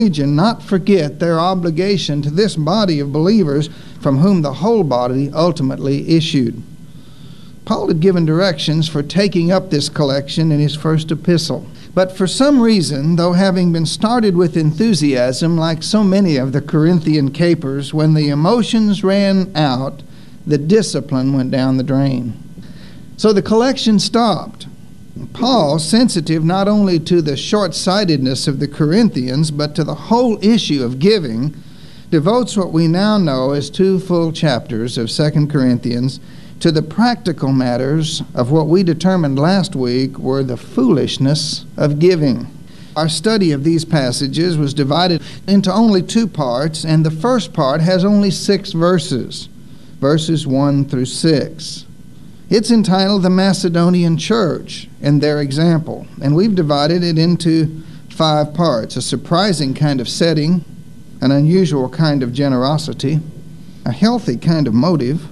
and not forget their obligation to this body of believers from whom the whole body ultimately issued. Paul had given directions for taking up this collection in his first epistle. But for some reason, though having been started with enthusiasm like so many of the Corinthian capers, when the emotions ran out, the discipline went down the drain. So the collection stopped. Paul, sensitive not only to the short-sightedness of the Corinthians, but to the whole issue of giving, devotes what we now know as 2 full chapters of 2 Corinthians to the practical matters of what we determined last week were the foolishness of giving. Our study of these passages was divided into only 2 parts, and the first part has only 6 verses, verses 1 through 6. It's entitled The Macedonian Church and Their Example, and we've divided it into 5 parts: a surprising kind of setting, an unusual kind of generosity, a healthy kind of motive,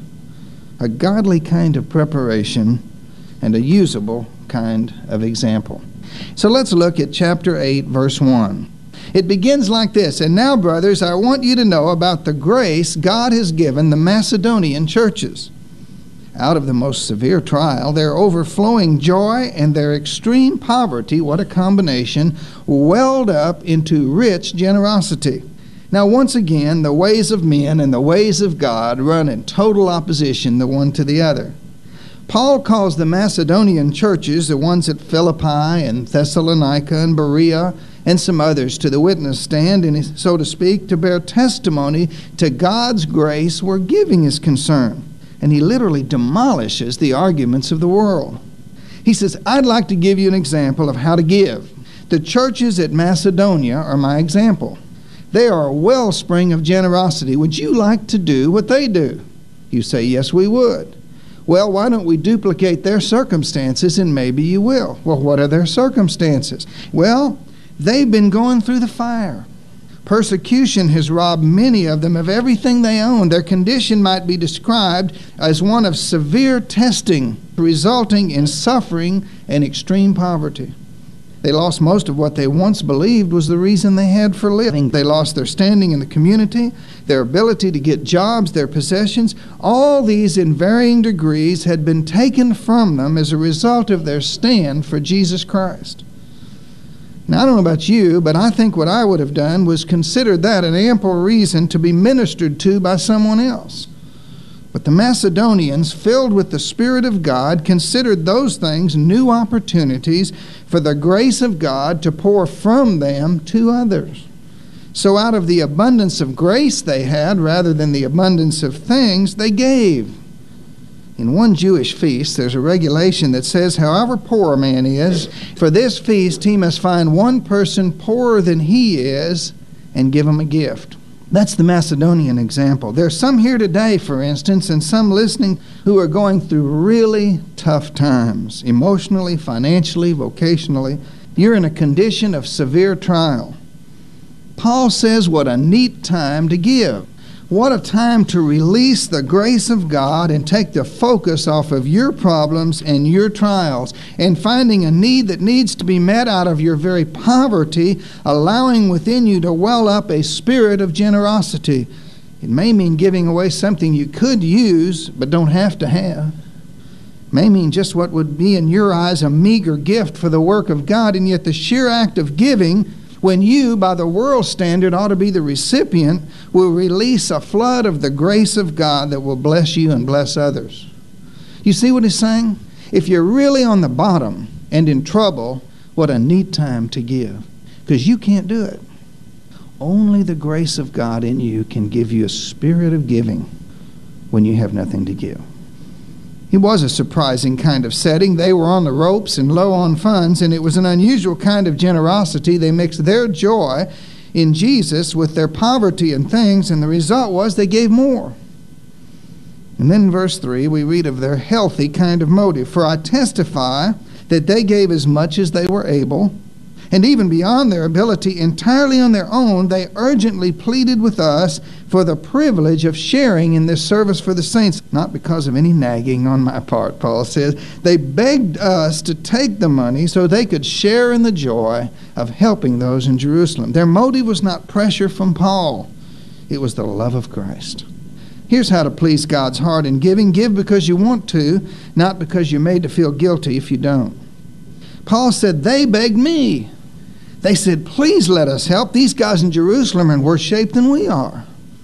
a godly kind of preparation, and a usable kind of example. So let's look at chapter 8, verse 1. It begins like this: "And now, brothers, I want you to know about the grace God has given the Macedonian churches. Out of the most severe trial, their overflowing joy and their extreme poverty," what a combination, "welled up into rich generosity." Now, once again, the ways of men and the ways of God run in total opposition the one to the other. Paul calls the Macedonian churches, the ones at Philippi and Thessalonica and Berea and some others, to the witness stand, and so to speak, to bear testimony to God's grace where giving is concerned. And he literally demolishes the arguments of the world. He says, "I'd like to give you an example of how to give. The churches at Macedonia are my example. They are a wellspring of generosity. Would you like to do what they do?" You say, "Yes, we would." "Well, why don't we duplicate their circumstances and maybe you will." Well, what are their circumstances? Well, they've been going through the fire. Persecution has robbed many of them of everything they own. Their condition might be described as one of severe testing, resulting in suffering and extreme poverty. They lost most of what they once believed was the reason they had for living. They lost their standing in the community, their ability to get jobs, their possessions. All these in varying degrees had been taken from them as a result of their stand for Jesus Christ. Now, I don't know about you, but I think what I would have done was consider that an ample reason to be ministered to by someone else. But the Macedonians, filled with the Spirit of God, considered those things new opportunities for the grace of God to pour from them to others. So out of the abundance of grace they had, rather than the abundance of things, they gave. In one Jewish feast, there's a regulation that says, however poor a man is, for this feast he must find one person poorer than he is and give him a gift. That's the Macedonian example. There's some here today, for instance, and some listening who are going through really tough times, emotionally, financially, vocationally. You're in a condition of severe trial. Paul says, what a neat time to give. What a time to release the grace of God and take the focus off of your problems and your trials and finding a need that needs to be met out of your very poverty, allowing within you to well up a spirit of generosity. It may mean giving away something you could use but don't have to have. It may mean just what would be in your eyes a meager gift for the work of God, and yet the sheer act of giving, when you, by the world standard, ought to be the recipient, will release a flood of the grace of God that will bless you and bless others. You see what he's saying? If you're really on the bottom and in trouble, what a neat time to give. Because you can't do it. Only the grace of God in you can give you a spirit of giving when you have nothing to give. It was a surprising kind of setting. They were on the ropes and low on funds, and it was an unusual kind of generosity. They mixed their joy in Jesus with their poverty and things, and the result was they gave more. And then in verse 3, we read of their healthy kind of motive. "For I testify that they gave as much as they were able, and even beyond their ability, entirely on their own, they urgently pleaded with us for the privilege of sharing in this service for the saints." not because of any nagging on my part, Paul says. They begged us to take the money so they could share in the joy of helping those in Jerusalem. Their motive was not pressure from Paul. It was the love of Christ. Here's how to please God's heart in giving. Give because you want to, not because you're made to feel guilty if you don't. Paul said, they begged me. They said, please let us help. These guys in Jerusalem are in worse shape than we are.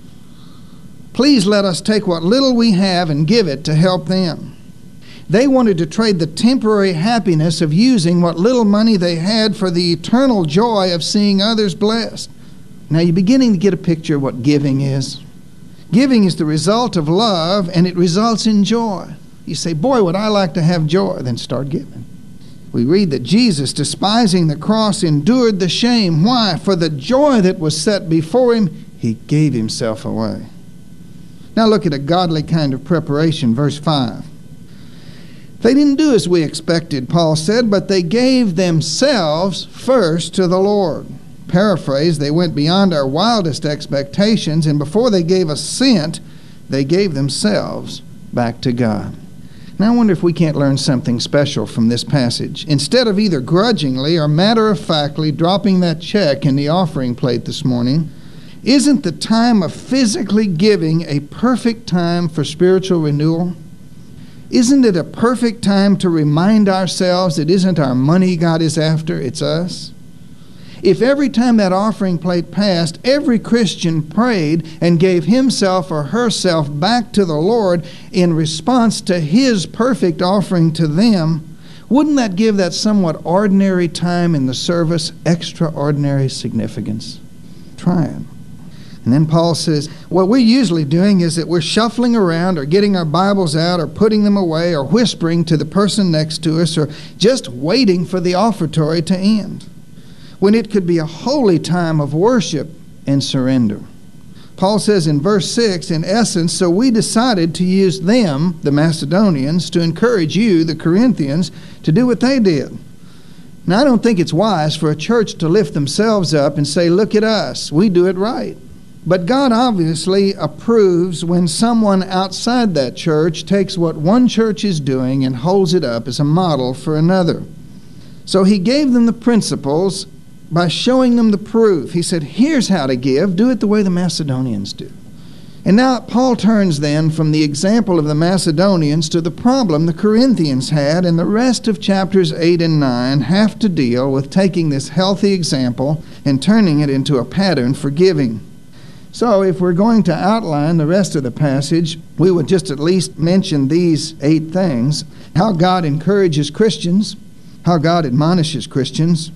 Please let us take what little we have and give it to help them. They wanted to trade the temporary happiness of using what little money they had for the eternal joy of seeing others blessed. Now you're beginning to get a picture of what giving is. Giving is the result of love, and it results in joy. You say, boy, would I like to have joy. Then start giving. We read that Jesus, despising the cross, endured the shame. Why? For the joy that was set before him, he gave himself away. Now look at a godly kind of preparation, verse 5. They didn't do as we expected, Paul said, but they gave themselves first to the Lord. Paraphrase, they went beyond our wildest expectations, and before they gave a cent, they gave themselves back to God. Now I wonder if we can't learn something special from this passage. Instead of either grudgingly or matter-of-factly dropping that check in the offering plate this morning, isn't the time of physically giving a perfect time for spiritual renewal? Isn't it a perfect time to remind ourselves it isn't our money God is after, it's us? If every time that offering plate passed, every Christian prayed and gave himself or herself back to the Lord in response to his perfect offering to them, wouldn't that give that somewhat ordinary time in the service extraordinary significance? Try it. And then Paul says, what we're usually doing is that we're shuffling around or getting our Bibles out or putting them away or whispering to the person next to us or just waiting for the offertory to end, when it could be a holy time of worship and surrender. Paul says in verse 6, in essence, so we decided to use them, the Macedonians, to encourage you, the Corinthians, to do what they did. Now, I don't think it's wise for a church to lift themselves up and say, look at us, we do it right. But God obviously approves when someone outside that church takes what one church is doing and holds it up as a model for another. So he gave them the principles by showing them the proof. He said, here's how to give. Do it the way the Macedonians do. And now Paul turns then from the example of the Macedonians to the problem the Corinthians had, and the rest of chapters 8 and 9 have to deal with taking this healthy example and turning it into a pattern for giving. So if we're going to outline the rest of the passage, we would just at least mention these 8 things: how God encourages Christians, how God admonishes Christians,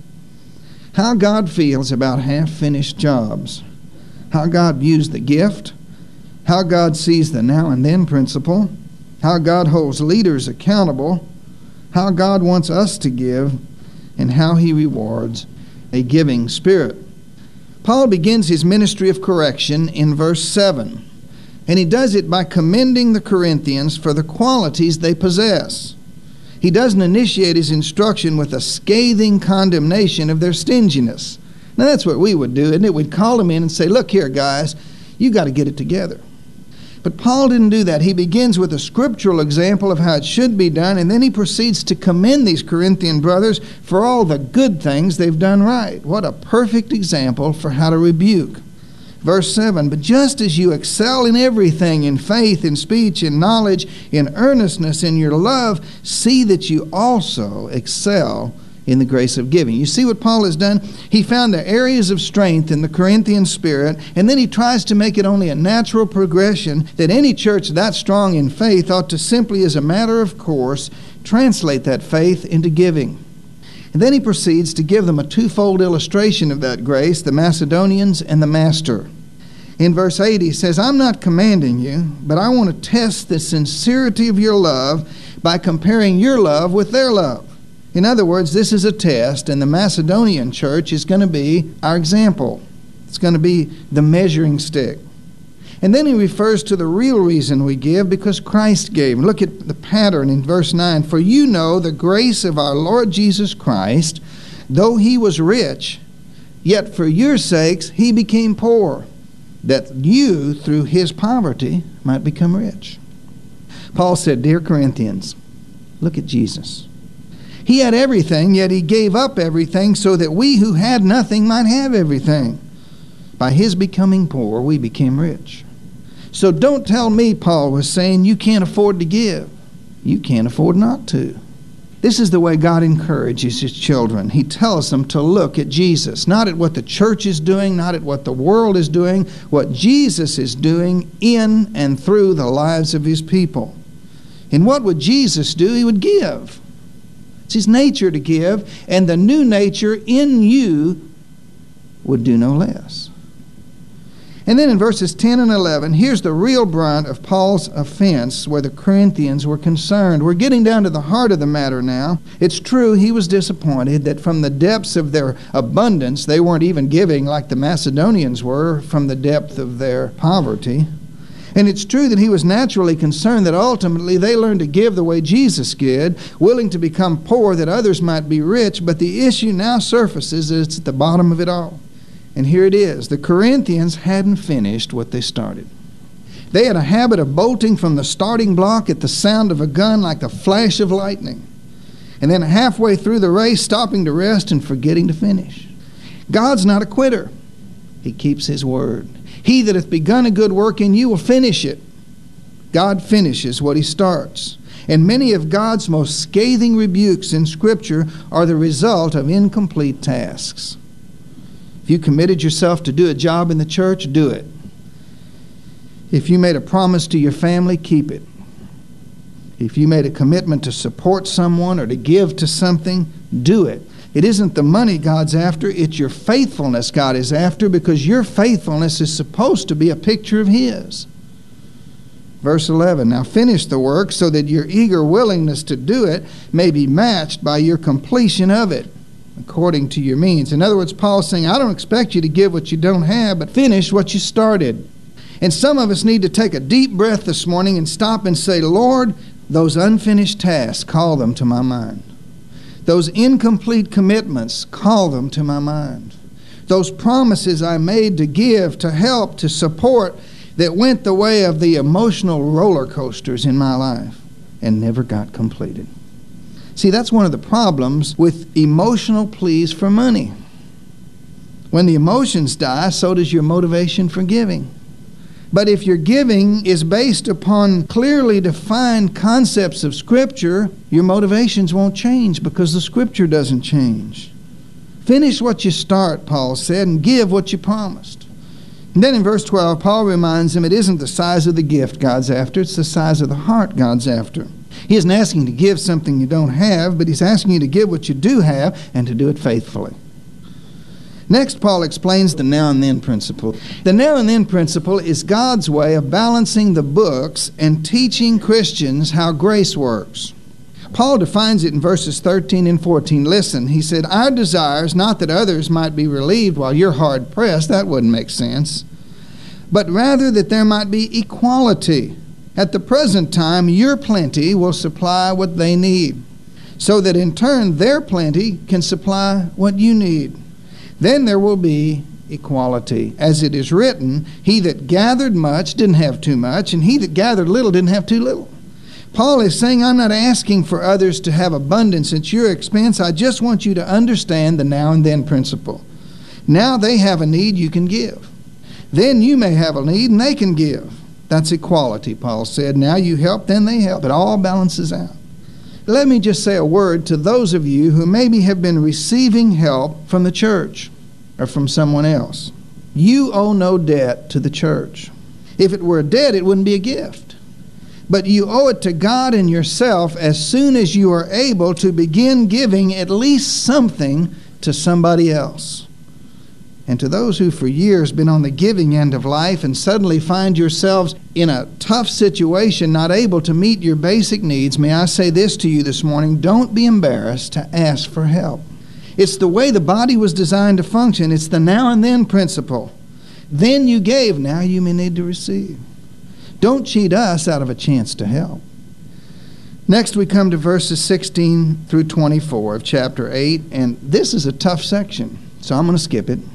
how God feels about half-finished jobs, how God views the gift, how God sees the now and then principle, how God holds leaders accountable, how God wants us to give, and how he rewards a giving spirit. Paul begins his ministry of correction in verse 7, and he does it by commending the Corinthians for the qualities they possess. He doesn't initiate his instruction with a scathing condemnation of their stinginess. Now that's what we would do, isn't it? We'd call them in and say, look here, guys, you got to get it together. But Paul didn't do that. He begins with a scriptural example of how it should be done, and then he proceeds to commend these Corinthian brothers for all the good things they've done right. What a perfect example for how to rebuke. Verse 7, but just as you excel in everything, in faith, in speech, in knowledge, in earnestness, in your love, see that you also excel in the grace of giving. You see what Paul has done? He found the areas of strength in the Corinthian spirit, and then he tries to make it only a natural progression that any church that strong in faith ought to simply, as a matter of course, translate that faith into giving. And then he proceeds to give them a twofold illustration of that grace, the Macedonians and the master. In verse 8 he says, I'm not commanding you, but I want to test the sincerity of your love by comparing your love with their love. In other words, this is a test, and the Macedonian church is going to be our example. It's going to be the measuring stick. And then he refers to the real reason we give, because Christ gave. Look at the pattern in verse 9. For you know the grace of our Lord Jesus Christ, though he was rich, yet for your sakes he became poor, that you through his poverty might become rich. Paul said, "Dear Corinthians, look at Jesus. He had everything, yet he gave up everything so that we who had nothing might have everything. By his becoming poor, we became rich." So don't tell me, Paul was saying, you can't afford to give. You can't afford not to. This is the way God encourages his children. He tells them to look at Jesus, not at what the church is doing, not at what the world is doing, what Jesus is doing in and through the lives of his people. And what would Jesus do? He would give. It's his nature to give, and the new nature in you would do no less. And then in verses 10 and 11, here's the real brunt of Paul's offense where the Corinthians were concerned. We're getting down to the heart of the matter now. It's true, he was disappointed that from the depths of their abundance, they weren't even giving like the Macedonians were from the depth of their poverty. And it's true that he was naturally concerned that ultimately they learned to give the way Jesus did, willing to become poor that others might be rich. But the issue now surfaces, it's at the bottom of it all. And here it is. The Corinthians hadn't finished what they started. They had a habit of bolting from the starting block at the sound of a gun like the flash of lightning, and then halfway through the race stopping to rest and forgetting to finish. God's not a quitter. He keeps his word. He that hath begun a good work in you will finish it. God finishes what he starts. And many of God's most scathing rebukes in Scripture are the result of incomplete tasks. If you committed yourself to do a job in the church, do it. If you made a promise to your family, keep it. If you made a commitment to support someone or to give to something, do it. It isn't the money God's after, it's your faithfulness God is after, because your faithfulness is supposed to be a picture of his. Verse 11, now finish the work so that your eager willingness to do it may be matched by your completion of it, according to your means. In other words, Paul's saying, I don't expect you to give what you don't have, but finish what you started. And some of us need to take a deep breath this morning and stop and say, Lord, those unfinished tasks, call them to my mind. Those incomplete commitments, call them to my mind. Those promises I made to give, to help, to support, that went the way of the emotional roller coasters in my life and never got completed. See, that's one of the problems with emotional pleas for money. When the emotions die, so does your motivation for giving. But if your giving is based upon clearly defined concepts of Scripture, your motivations won't change because the Scripture doesn't change. Finish what you start, Paul said, and give what you promised. And then in verse 12, Paul reminds him it isn't the size of the gift God's after, it's the size of the heart God's after. He isn't asking you to give something you don't have, but he's asking you to give what you do have and to do it faithfully. Next, Paul explains the now and then principle. The now and then principle is God's way of balancing the books and teaching Christians how grace works. Paul defines it in verses 13 and 14. Listen, he said, our desire is not that others might be relieved while you're hard pressed. That wouldn't make sense. But rather that there might be equality. At the present time, your plenty will supply what they need, so that in turn their plenty can supply what you need. Then there will be equality. As it is written, he that gathered much didn't have too much, and he that gathered little didn't have too little. Paul is saying, I'm not asking for others to have abundance at your expense. I just want you to understand the now and then principle. Now they have a need, you can give. Then you may have a need, and they can give. That's equality, Paul said. Now you help, then they help. It all balances out. Let me just say a word to those of you who maybe have been receiving help from the church or from someone else. You owe no debt to the church. If it were a debt, it wouldn't be a gift. But you owe it to God and yourself as soon as you are able to begin giving at least something to somebody else. And to those who for years been on the giving end of life and suddenly find yourselves in a tough situation, not able to meet your basic needs, may I say this to you this morning, don't be embarrassed to ask for help. It's the way the body was designed to function. It's the now and then principle. Then you gave, now you may need to receive. Don't cheat us out of a chance to help. Next we come to verses 16 through 24 of chapter 8, and this is a tough section, so I'm going to skip it.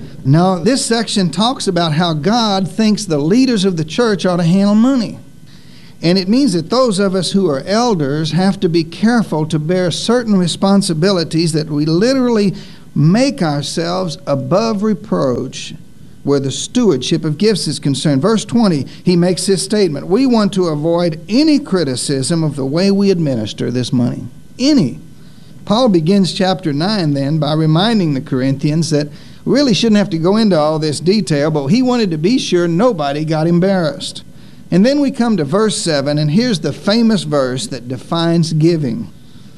Now, this section talks about how God thinks the leaders of the church ought to handle money. And it means that those of us who are elders have to be careful to bear certain responsibilities that we literally make ourselves above reproach where the stewardship of gifts is concerned. Verse 20, he makes this statement: we want to avoid any criticism of the way we administer this money. Any. Paul begins chapter 9 then by reminding the Corinthians that we really shouldn't have to go into all this detail, but he wanted to be sure nobody got embarrassed. And then we come to verse 7, and here's the famous verse that defines giving.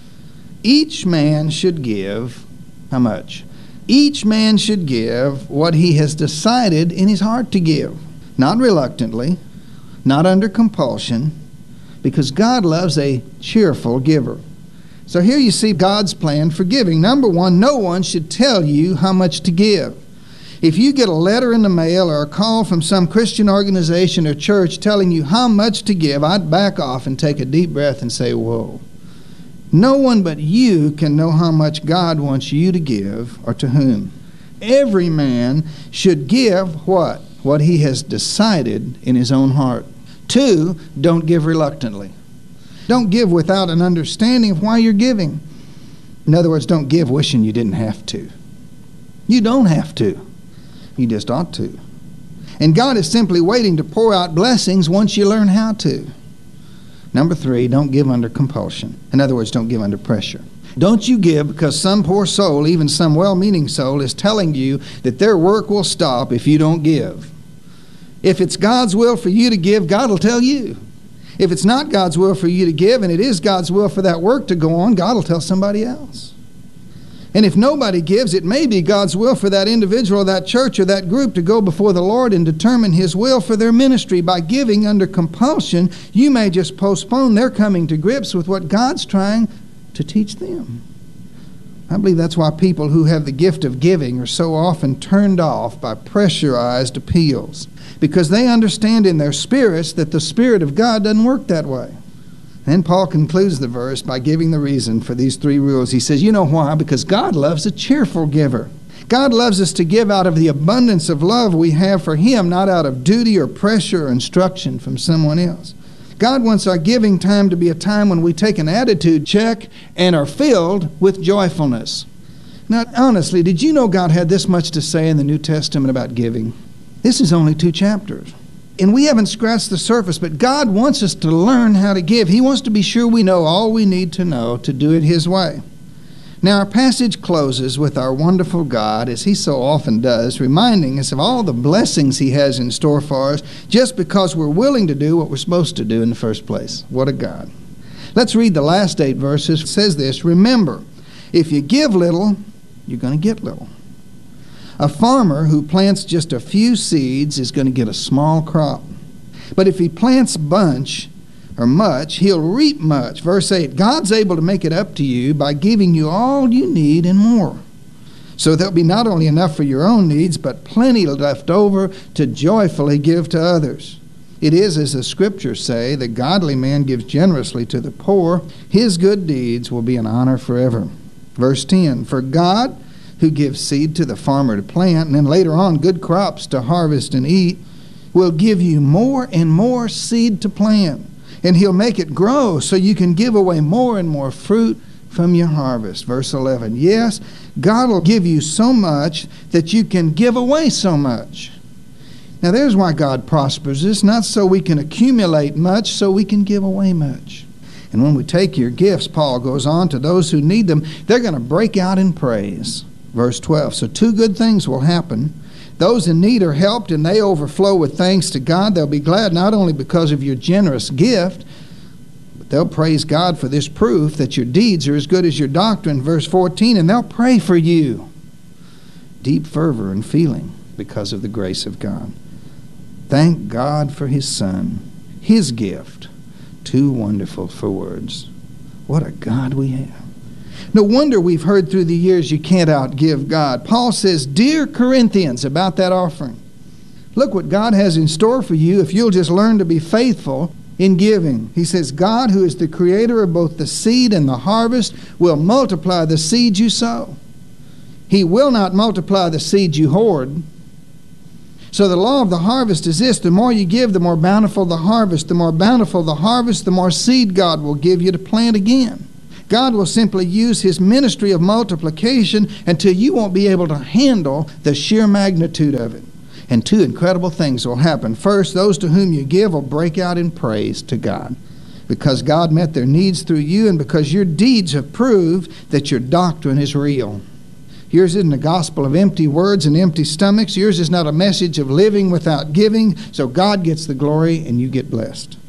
Each man should give, how much? Each man should give what he has decided in his heart to give. Not reluctantly, not under compulsion, because God loves a cheerful giver. So here you see God's plan for giving. Number one, no one should tell you how much to give. If you get a letter in the mail or a call from some Christian organization or church telling you how much to give, I'd back off and take a deep breath and say, whoa. No one but you can know how much God wants you to give or to whom. Every man should give what? What he has decided in his own heart. 2, don't give reluctantly. Don't give without an understanding of why you're giving. In other words, don't give wishing you didn't have to. You don't have to. You just ought to. And God is simply waiting to pour out blessings once you learn how to. Number 3, don't give under compulsion. In other words, don't give under pressure. Don't you give because some poor soul, even some well-meaning soul, is telling you that their work will stop if you don't give. If it's God's will for you to give, God will tell you. If it's not God's will for you to give, and it is God's will for that work to go on, God will tell somebody else. And if nobody gives, it may be God's will for that individual, that church, or that group to go before the Lord and determine His will for their ministry. By giving under compulsion, you may just postpone their coming to grips with what God's trying to teach them. I believe that's why people who have the gift of giving are so often turned off by pressurized appeals, because they understand in their spirits that the Spirit of God doesn't work that way. Then Paul concludes the verse by giving the reason for these 3 rules. He says, you know why? Because God loves a cheerful giver. God loves us to give out of the abundance of love we have for Him, not out of duty or pressure or instruction from someone else. God wants our giving time to be a time when we take an attitude check and are filled with joyfulness. Now, honestly, did you know God had this much to say in the New Testament about giving? This is only 2 chapters. And we haven't scratched the surface, but God wants us to learn how to give. He wants to be sure we know all we need to know to do it His way. Now, our passage closes with our wonderful God, as He so often does, reminding us of all the blessings He has in store for us just because we're willing to do what we're supposed to do in the first place. What a God. Let's read the last 8 verses. It says this: remember, if you give little, you're going to get little. A farmer who plants just a few seeds is going to get a small crop. But if he plants a bunch or much, he'll reap much. Verse 8, God's able to make it up to you by giving you all you need and more. So there'll be not only enough for your own needs, but plenty left over to joyfully give to others. It is, as the Scriptures say, the godly man gives generously to the poor. His good deeds will be an honor forever. Verse 10, for God, who gives seed to the farmer to plant, and then later on good crops to harvest and eat, will give you more and more seed to plant. And He'll make it grow so you can give away more and more fruit from your harvest. Verse 11, yes, God will give you so much that you can give away so much. Now there's why God prospers us, not so we can accumulate much, so we can give away much. And when we take your gifts, Paul goes on, to those who need them, they're going to break out in praise. Verse 12, so 2 good things will happen. Those in need are helped, and they overflow with thanks to God. They'll be glad not only because of your generous gift, but they'll praise God for this proof that your deeds are as good as your doctrine. Verse 14, and they'll pray for you. Deep fervor and feeling because of the grace of God. Thank God for His Son, His gift. Too wonderful for words. What a God we have. No wonder we've heard through the years you can't outgive God. Paul says, dear Corinthians, about that offering, look what God has in store for you if you'll just learn to be faithful in giving. He says, God, who is the creator of both the seed and the harvest, will multiply the seed you sow. He will not multiply the seed you hoard. So the law of the harvest is this: the more you give, the more bountiful the harvest. The more bountiful the harvest, the more seed God will give you to plant again. God will simply use His ministry of multiplication until you won't be able to handle the sheer magnitude of it. And two incredible things will happen. First, those to whom you give will break out in praise to God, because God met their needs through you and because your deeds have proved that your doctrine is real. Yours isn't a gospel of empty words and empty stomachs. Yours is not a message of living without giving. So God gets the glory and you get blessed.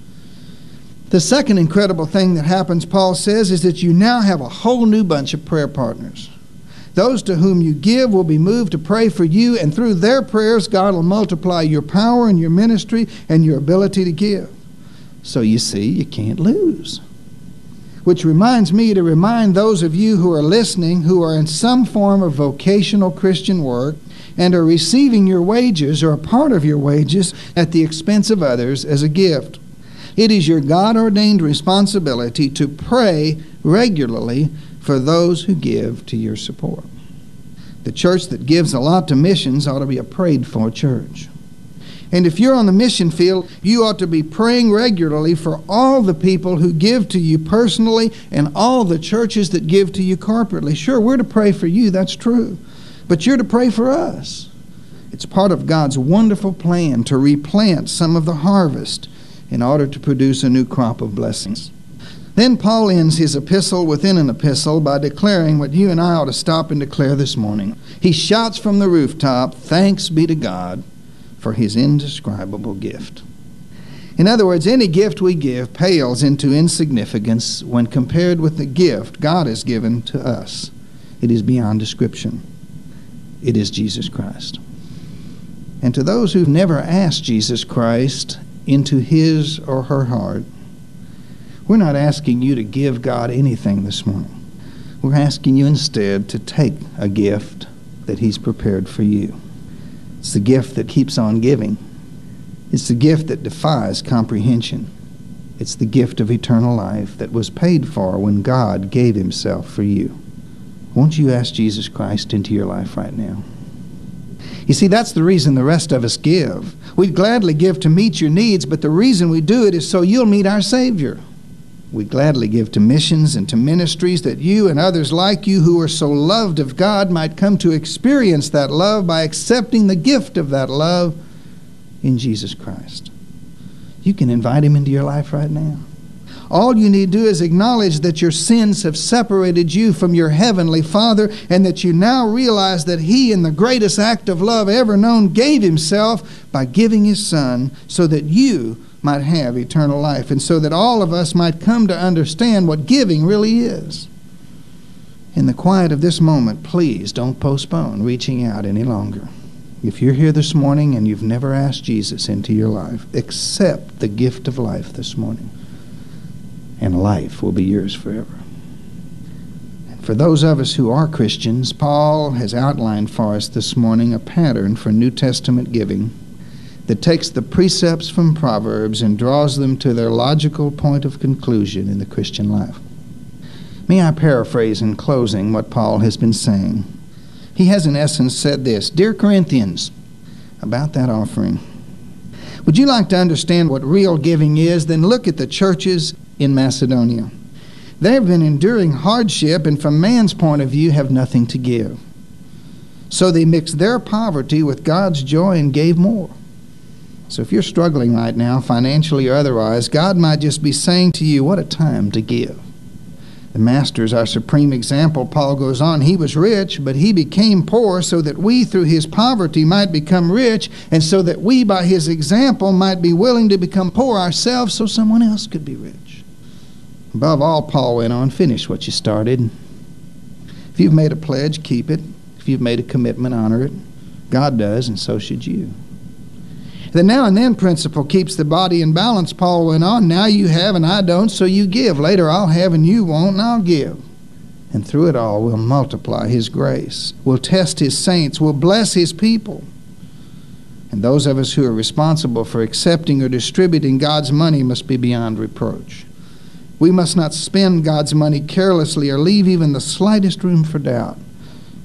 The second incredible thing that happens, Paul says, is that you now have a whole new bunch of prayer partners. Those to whom you give will be moved to pray for you, and through their prayers, God will multiply your power and your ministry and your ability to give. So you see, you can't lose. Which reminds me to remind those of you who are listening, who are in some form of vocational Christian work and are receiving your wages or a part of your wages at the expense of others as a gift. It is your God-ordained responsibility to pray regularly for those who give to your support. The church that gives a lot to missions ought to be a prayed-for church. And if you're on the mission field, you ought to be praying regularly for all the people who give to you personally and all the churches that give to you corporately. Sure, we're to pray for you, that's true. But you're to pray for us. It's part of God's wonderful plan to replant some of the harvest in order to produce a new crop of blessings. Then Paul ends his epistle within an epistle by declaring what you and I ought to stop and declare this morning. He shouts from the rooftop, "Thanks be to God for His indescribable gift." In other words, any gift we give pales into insignificance when compared with the gift God has given to us. It is beyond description. It is Jesus Christ. And to those who've never asked Jesus Christ into his or her heart, we're not asking you to give God anything this morning. We're asking you instead to take a gift that He's prepared for you. It's the gift that keeps on giving. It's the gift that defies comprehension. It's the gift of eternal life that was paid for when God gave Himself for you. Won't you ask Jesus Christ into your life right now? You see, that's the reason the rest of us give. We'd gladly give to meet your needs, but the reason we do it is so you'll meet our Savior. We gladly give to missions and to ministries that you and others like you who are so loved of God might come to experience that love by accepting the gift of that love in Jesus Christ. You can invite Him into your life right now. All you need to do is acknowledge that your sins have separated you from your heavenly Father, and that you now realize that He, in the greatest act of love ever known, gave Himself by giving His Son so that you might have eternal life, and so that all of us might come to understand what giving really is. In the quiet of this moment, please don't postpone reaching out any longer. If you're here this morning and you've never asked Jesus into your life, accept the gift of life this morning, and life will be yours forever. And for those of us who are Christians, Paul has outlined for us this morning a pattern for New Testament giving that takes the precepts from Proverbs and draws them to their logical point of conclusion in the Christian life. May I paraphrase in closing what Paul has been saying? He has in essence said this: Dear Corinthians, about that offering, would you like to understand what real giving is? Then look at the churches in Macedonia. They have been enduring hardship and from man's point of view have nothing to give. So they mixed their poverty with God's joy and gave more. So if you're struggling right now, financially or otherwise, God might just be saying to you, what a time to give. The Master is our supreme example. Paul goes on, He was rich, but He became poor so that we through His poverty might become rich, and so that we by His example might be willing to become poor ourselves so someone else could be rich. Above all, Paul went on, finish what you started. If you've made a pledge, keep it. If you've made a commitment, honor it. God does, and so should you. The now and then principle keeps the body in balance, Paul went on. Now you have and I don't, so you give. Later I'll have and you won't, and I'll give. And through it all we'll multiply His grace. We'll test His saints. We'll bless His people. And those of us who are responsible for accepting or distributing God's money must be beyond reproach. We must not spend God's money carelessly or leave even the slightest room for doubt.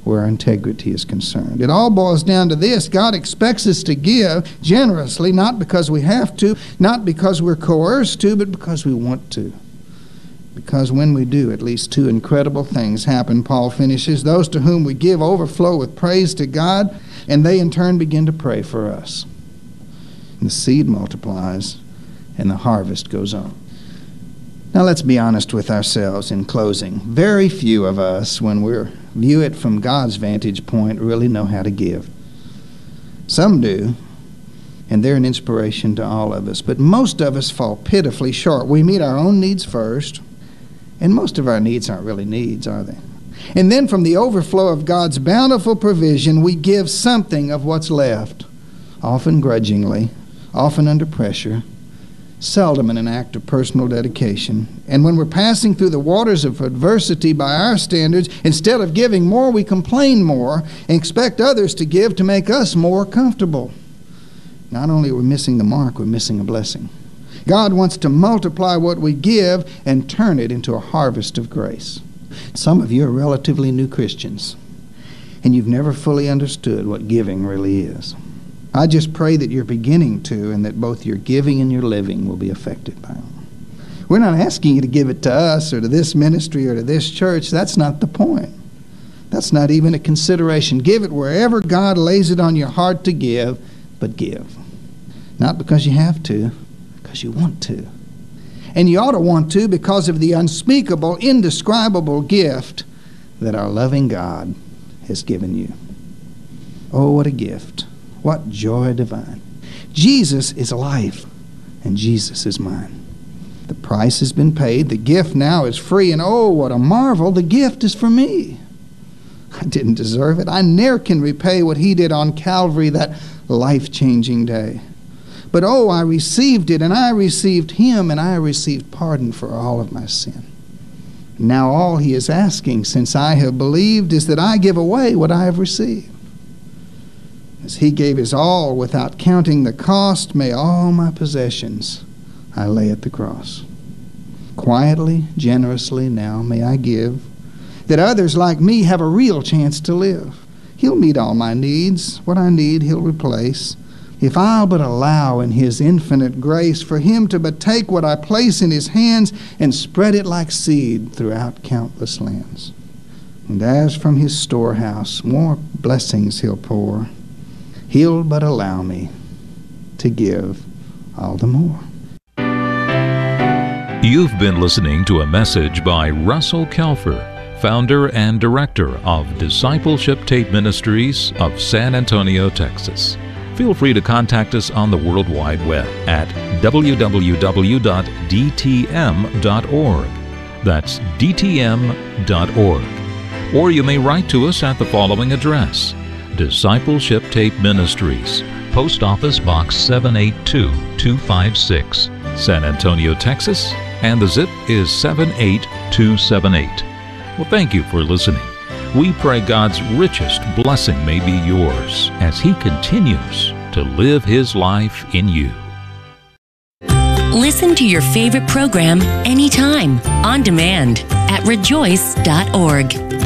where our integrity is concerned. It all boils down to this: God expects us to give generously, not because we have to, not because we're coerced to, but because we want to. Because when we do, at least two incredible things happen. Paul finishes: those to whom we give overflow with praise to God, and they in turn begin to pray for us. And the seed multiplies, and the harvest goes on. Now let's be honest with ourselves in closing. Very few of us, when we view it from God's vantage point, really know how to give. Some do, and they're an inspiration to all of us. But most of us fall pitifully short. We meet our own needs first, and most of our needs aren't really needs, are they? And then from the overflow of God's bountiful provision, we give something of what's left, often grudgingly, often under pressure, seldom in an act of personal dedication. And when we're passing through the waters of adversity by our standards, instead of giving more, we complain more and expect others to give to make us more comfortable. Not only are we missing the mark, we're missing a blessing. God wants to multiply what we give and turn it into a harvest of grace. Some of you are relatively new Christians, and you've never fully understood what giving really is. I just pray that you're beginning to, and that both your giving and your living will be affected by it. We're not asking you to give it to us or to this ministry or to this church. That's not the point. That's not even a consideration. Give it wherever God lays it on your heart to give, but give. Not because you have to, because you want to. And you ought to want to because of the unspeakable, indescribable gift that our loving God has given you. Oh, what a gift. What joy divine. Jesus is life, and Jesus is mine. The price has been paid. The gift now is free, and oh, what a marvel. The gift is for me. I didn't deserve it. I ne'er can repay what he did on Calvary that life-changing day. But oh, I received it, and I received him, and I received pardon for all of my sin. Now all he is asking, since I have believed, is that I give away what I have received. As he gave his all without counting the cost, may all my possessions I lay at the cross. Quietly, generously now may I give, that others like me have a real chance to live. He'll meet all my needs. What I need, he'll replace. If I'll but allow in his infinite grace for him to but take what I place in his hands and spread it like seed throughout countless lands. And as from his storehouse more blessings he'll pour, he'll but allow me to give all the more. You've been listening to a message by Russell Kelfer, founder and director of Discipleship Tape Ministries of San Antonio, Texas. Feel free to contact us on the World Wide Web at www.dtm.org. That's dtm.org. Or you may write to us at the following address: Discipleship Tape Ministries, Post Office Box 782256, San Antonio, Texas, and the zip is 78278. Well, thank you for listening. We pray God's richest blessing may be yours as he continues to live his life in you. Listen to your favorite program anytime, on demand, at rejoice.org.